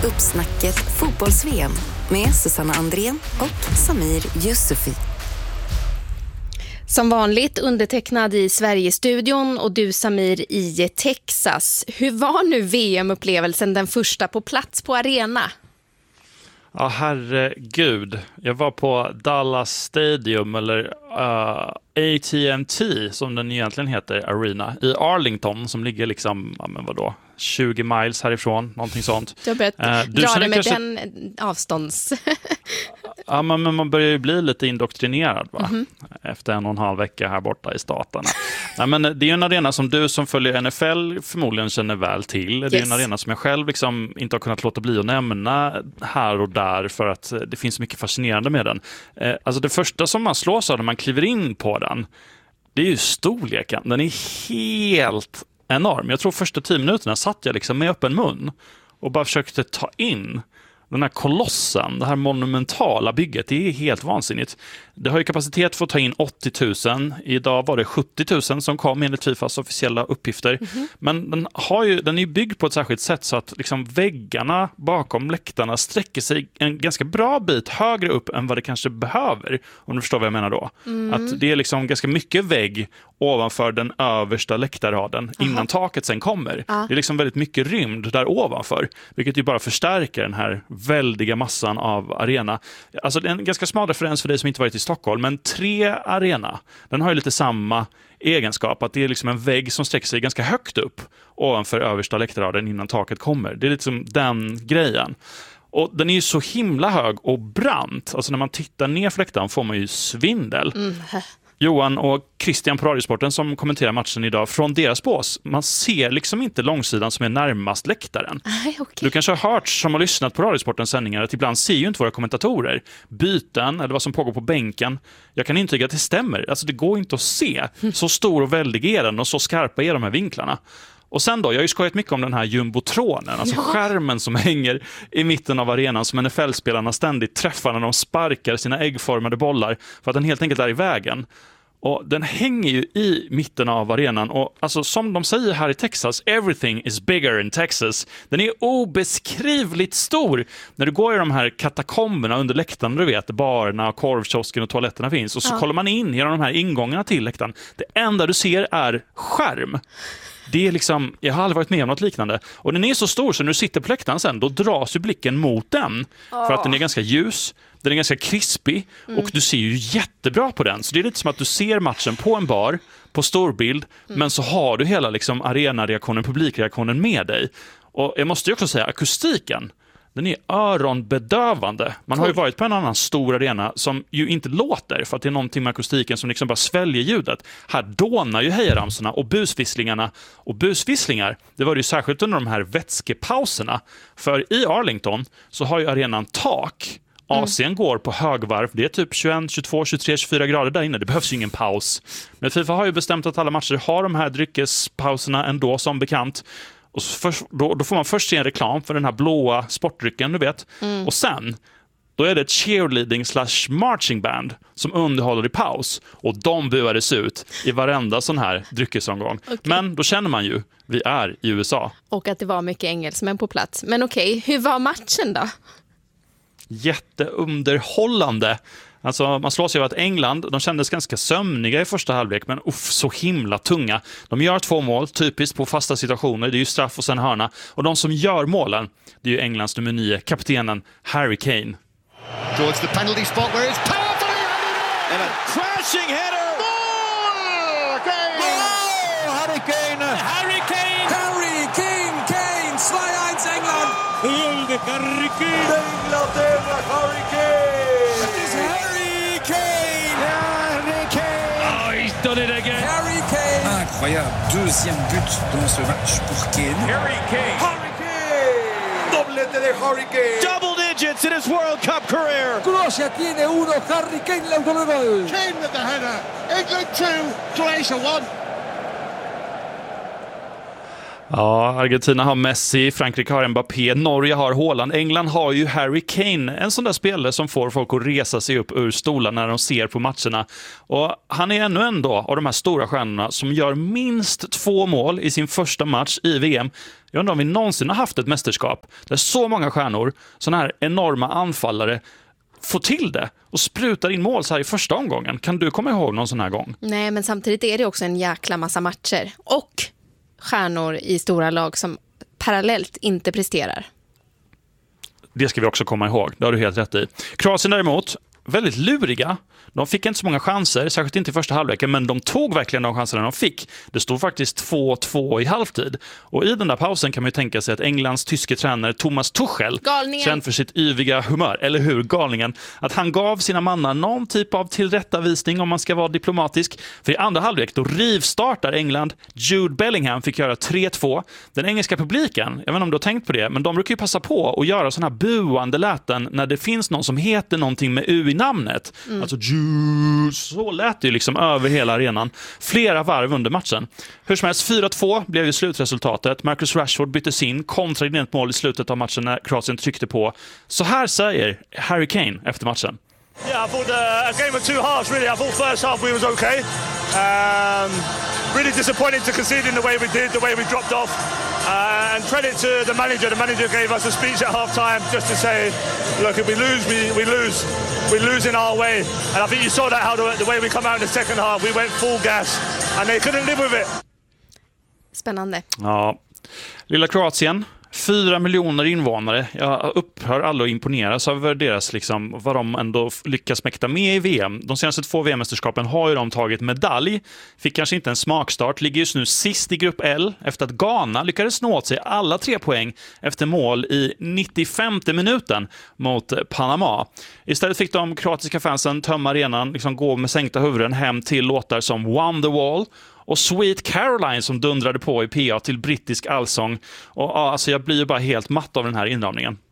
Uppsnacket fotbolls-VM med Susanna Andrén och Samir Yusufi. Som vanligt undertecknad i Sverigestudion och du Samir i Texas. Hur var nu VM-upplevelsen, den första på plats på arena? Ja, herregud. Jag var på Dallas Stadium, eller AT&T som den egentligen heter, Arena, i Arlington, som ligger liksom, 20 miles härifrån, någonting sånt. Du har börjat dra det med den avstånds... Ja, men man börjar ju bli lite indoktrinerad, va? Efter 1,5 vecka här borta i staterna. Nej, men det är ju en arena som du som följer NFL förmodligen känner väl till. Det är en arena som jag själv liksom inte har kunnat låta bli att nämna här och där, för att det finns mycket fascinerande med den. Alltså det första som man slås av när man kliver in på den, det är ju storleken. Den är helt enorm. Jag tror första 10 minuterna satt jag liksom med öppen mun och bara försökte ta in den här kolossen, det här monumentala bygget. Det är helt vansinnigt. Det har ju kapacitet för att ta in 80 000. Idag var det 70 000 som kom enligt Fifas officiella uppgifter. Men den är ju byggd på ett särskilt sätt så att liksom väggarna bakom läktarna sträcker sig en ganska bra bit högre upp än vad det kanske behöver. Om du förstår vad jag menar då. Att det är liksom ganska mycket vägg ovanför den översta läktarraden innan taket sen kommer. Det är liksom väldigt mycket rymd där ovanför, vilket ju bara förstärker den här väldiga massan av arena. Alltså det är en ganska smal referens för dig som inte varit i Stockholm, men 3 Arena, den har ju lite samma egenskap, att det är liksom en vägg som sträcker sig ganska högt upp ovanför översta läktarraden innan taket kommer. Det är liksom den grejen. Och den är ju så himla hög och brant. Alltså när man tittar ner för läktaren får man ju svindel. Johan och Christian på Radiosporten som kommenterar matchen idag, från deras bås, man ser liksom inte långsidan som är närmast läktaren. Du kanske har hört, som har lyssnat på Radiosportens sändningar, att ibland ser ju inte våra kommentatorer byten eller vad som pågår på bänken. Jag kan intyga att det stämmer. Alltså det går inte att se. Så stor och väldig är den och så skarpa är de här vinklarna. Och sen då, jag har ju skojat mycket om den här jumbotronen, alltså skärmen som hänger i mitten av arenan som NFL-spelarna ständigt träffar när de sparkar sina äggformade bollar för att den helt enkelt är i vägen. Och den hänger ju i mitten av arenan och alltså som de säger här i Texas, everything is bigger in Texas. Den är obeskrivligt stor. När du går i de här katakomberna under läktaren, du vet, barerna, korvkiosken och toaletterna finns, och så kollar man in genom de här ingångarna till läktaren. Det enda du ser är skärm. Det är liksom, jag har aldrig varit med om något liknande. Och den är så stor så när du sitter på läktaren sen, då dras ju blicken mot den. För att den är ganska ljus, den är ganska krispig och du ser ju jättebra på den. Så det är lite som att du ser matchen på en bar, på storbild, men så har du hela liksom arenareaktionen, publikreaktionen med dig. Och jag måste ju också säga, akustiken, den är öronbedövande. Man har ju varit på en annan stor arena som ju inte låter, för att det är någonting med akustiken som liksom bara sväljer ljudet. Här dånar ju hejaramsorna och busvisslingarna. Och busvisslingar, det var ju särskilt under de här vätskepauserna. För i Arlington så har ju arenan tak. AC'n går på högvarv. Det är typ 21, 22, 23, 24 grader där inne. Det behövs ju ingen paus. Men FIFA har ju bestämt att alla matcher har de här dryckespauserna ändå, som bekant. Och då får man först se en reklam för den här blåa sportdrycken, du vet. Och sen, då är det ett cheerleading/marching band som underhåller i paus. Och de buades ut i varenda sån här dryckesomgång. Men då känner man ju, vi är i USA. Och att det var mycket engelsmän på plats. Men okej, hur var matchen då? Jätteunderhållande. Alltså man slås ju av att England, de kändes ganska sömniga i första halvlek, men så himla tunga. De gör 2 mål, typiskt på fasta situationer. Det är ju straff och sen hörna. Och de som gör målen, det är ju Englands nummer 9, kaptenen Harry Kane. Towards the penalty spot where it's powerfully and a crashing header. Goal! Harry Kane! Harry Kane! Harry Kane! Kane! 2-1 England! Hulde Harry Kane! Inglaterra, Harry Kane! It is Harry Kane! Harry Kane! Oh, he's done it again! Harry Kane! Incroyable, 2e but dans ce match pour Kane. Harry Kane! Harry Kane! Doblete de Harry Kane! Double digits in his World Cup career! Croacia tiene 1, Harry Kane el autogol. Kane with the header. England 2, Croatia 1. Ja, Argentina har Messi, Frankrike har Mbappé, Norge har Haaland, England har ju Harry Kane, en sån där spelare som får folk att resa sig upp ur stolar när de ser på matcherna. Och han är ännu en då av de här stora stjärnorna som gör minst 2 mål i sin första match i VM. Jag undrar om vi någonsin har haft ett mästerskap där så många stjärnor, såna här enorma anfallare, får till det och sprutar in mål så här i första omgången. Kan du komma ihåg någon sån här gång? Nej, men samtidigt är det också en jäkla massa matcher. Och stjärnor i stora lag som parallellt inte presterar. Det ska vi också komma ihåg. Det har du helt rätt i. Kroatien däremot, väldigt luriga. De fick inte så många chanser, särskilt inte i första halvleken, men de tog verkligen de chanserna de fick. Det stod faktiskt 2-2 i halvtid. Och i den där pausen kan man ju tänka sig att Englands tyske tränare Thomas Tuchel, känd för sitt yviga humör, eller hur, galningen, att han gav sina mannar någon typ av tillrättavisning om man ska vara diplomatisk. För i andra halvlek då rivstartar England. Jude Bellingham fick göra 3-2. Den engelska publiken, jag vet inte om du har tänkt på det, men de brukar ju passa på att göra såna här buande läten när det finns någon som heter någonting med U i namnet. Alltså så lät det ju liksom över hela arenan. Flera varv under matchen. Hur som helst, 4-2 blev ju slutresultatet. Marcus Rashford byttes in, kontrade ett mål i slutet av matchen när Kroatien tryckte på. Så här säger Harry Kane efter matchen. Yeah, I thought a game of 2 halves really. I thought first half we was okay. Really disappointed to concede in the way we did, the way we dropped off. And credit to the manager. The manager gave us a speech at half time just to say, look, if we lose, we lose. We lose in our way. And I think you saw that how the way we come out in the second half, we went full gas and they couldn't live with it. Spännande. Ja, lilla Kroatien. 4 miljoner invånare. Jag upphör aldrig att imponeras över deras, liksom, vad de ändå lyckas mäkta med i VM. De senaste 2 VM-mästerskapen har ju de tagit medalj. Fick kanske inte en smakstart. Ligger just nu sist i grupp L efter att Ghana lyckades nå åt sig alla 3 poäng efter mål i 95:e minuten mot Panama. Istället fick de kroatiska fansen tömma arenan, liksom gå med sänkta huvuden hem till låtar som Wonderwall och Sweet Caroline som dundrade på i PA till brittisk allsång. Och alltså jag blir ju bara helt matt av den här inramningen.